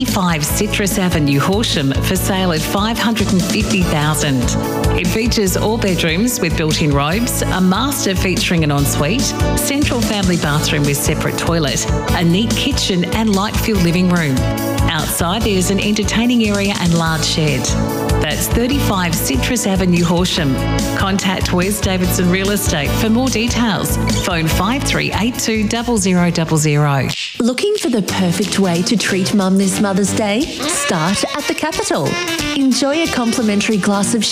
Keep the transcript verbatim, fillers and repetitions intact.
five Citrus Avenue, Horsham, for sale at five hundred fifty thousand dollars. It features all bedrooms with built-in robes, a master featuring an ensuite, central family bathroom with separate toilet, a neat kitchen and light-filled living room. Outside there's an entertaining area and large shed. That's thirty-five Citrus Avenue, Horsham. Contact Wes Davidson Real Estate for more details. Phone five three eight two zero zero zero zero. Looking for the perfect way to treat Mum this Mother's Day? Start at the Capitol. Enjoy a complimentary glass of